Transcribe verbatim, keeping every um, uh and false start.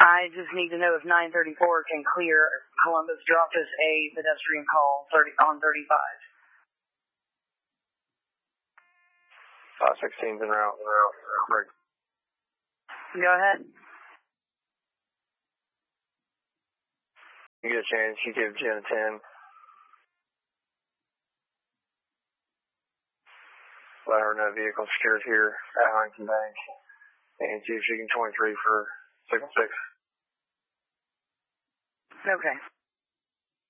I just need to know if nine thirty-four can clear Columbus. Drop us a pedestrian call thirty on thirty-five. five sixteen's en route. Break. Go ahead. You get a chance, you give Jen a ten. Let her know vehicle secured here at Huntington Bank. And see if she can twenty-three for six six. Okay.